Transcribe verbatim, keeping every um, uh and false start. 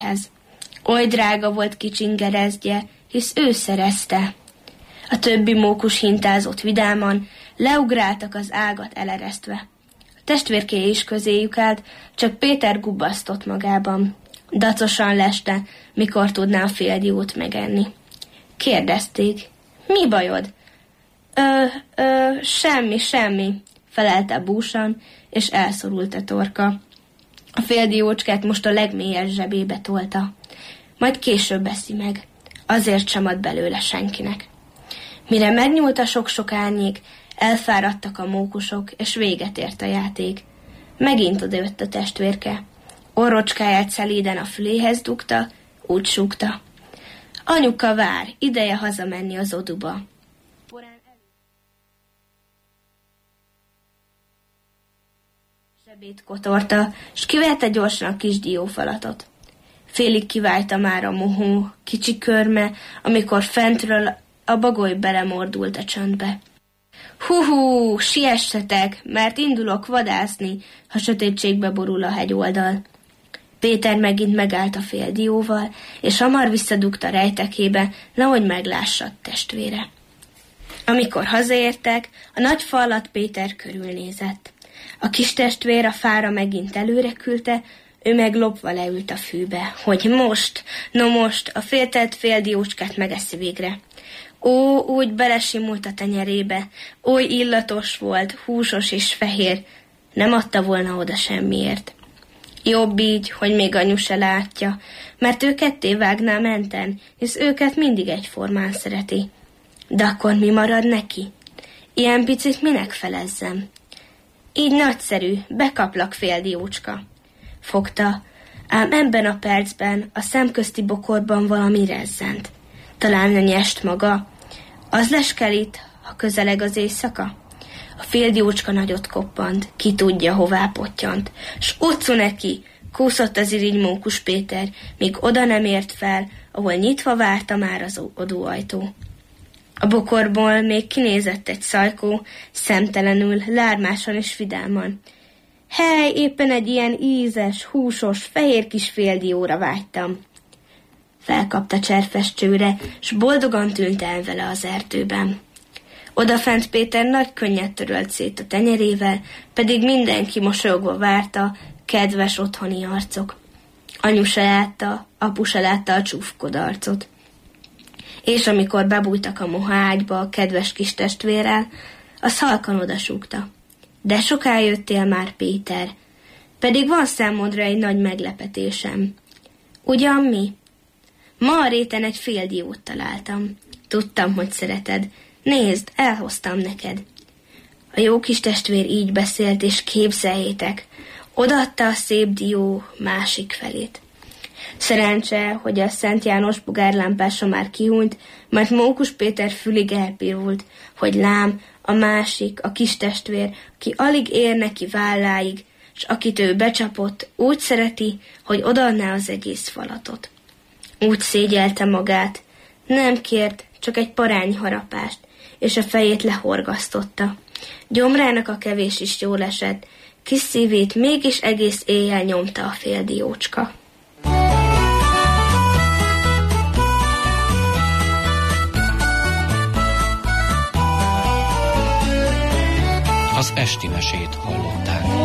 Oly drága volt kicsingerezdje, hisz ő szerezte. A többi mókus hintázott vidáman, leugráltak az ágat eleresztve. A testvérkéje is közéjük állt, csak Péter gubbasztott magában. Dacosan leste, mikor tudná a féldiót megenni. Kérdezték, mi bajod? Ö, ö, semmi, semmi, felelte búsan, és elszorult a torka. A féldiócskát most a legmélyebb zsebébe tolta. Majd később eszi meg. Azért sem ad belőle senkinek. Mire megnyúlt a sok-sok árnyék, elfáradtak a mókusok, és véget ért a játék. Megint odajött a testvérke. Orrocskáját szelíden a füléhez dugta, úgy súgta. Anyuka vár, ideje hazamenni az oduba. Zsebét kotorta, s kivette gyorsan a kis diófalatot. Félig kiválta már a mohó, kicsi körme, amikor fentről a bagoly belemordult a csöndbe. Hú-hú, siessetek, mert indulok vadászni, ha sötétségbe borul a hegyoldal. Péter megint megállt a féldióval, és hamar visszadugta rejtekébe, nehogy meglássa a testvére. Amikor hazaértek, a nagy fa alatt Péter körülnézett. A kis testvér a fára megint előre küldte, ő meg lopva leült a fűbe, hogy most, no most, a féltelt féldiócskát megeszi végre. Ó, úgy belesimult a tenyerébe, oly illatos volt, húsos és fehér, nem adta volna oda semmiért. Jobb így, hogy még anyu se látja, mert ő ketté vágná menten, hisz őket mindig egyformán szereti. De akkor mi marad neki? Ilyen picit minek felezzem? Így nagyszerű, bekaplak féldiócska. Fogta, ám ebben a percben a szemközti bokorban valami rezzent. Talán a nyest maga. Az leskelít, ha közeleg az éjszaka? A féldiócska nagyot koppant, ki tudja, hová pottyant, s utcu neki, kúszott az irigy mókus Péter, míg oda nem ért fel, ahol nyitva várta már az odóajtó. A bokorból még kinézett egy szajkó, szemtelenül, lármásan és vidáman. Hely, éppen egy ilyen ízes, húsos, fehér kis féldióra vágytam. Felkapta cserfes csőre, s boldogan tűnt el vele az erdőben. Odafent Péter nagy könnyet törölt szét a tenyerével, pedig mindenki mosolyogva várta, kedves otthoni arcok. Anyu se látta, apu se látta a csúfkod arcot. És amikor bebújtak a mohaágyba a kedves kis testvérrel, az halkan odasúgta. De soká jöttél már, Péter, pedig van számodra egy nagy meglepetésem. Ugyan mi? Ma a réten egy féldiót találtam. Tudtam, hogy szereted. Nézd, elhoztam neked. A jó kis testvér így beszélt, és képzeljétek, odaadta a szép dió másik felét. Szerencse, hogy a Szent János bogárlámpása már kihúnyt, mert Mókus Péter fülig elpirult, hogy lám, a másik, a kis testvér, aki alig ér neki válláig, s akit ő becsapott, úgy szereti, hogy odaadná az egész falatot. Úgy szégyelte magát, nem kért, csak egy parányi harapást, és a fejét lehorgasztotta. Gyomrának a kevés is jól esett, kis szívét mégis egész éjjel nyomta a féldiócska. Az esti mesét hallották.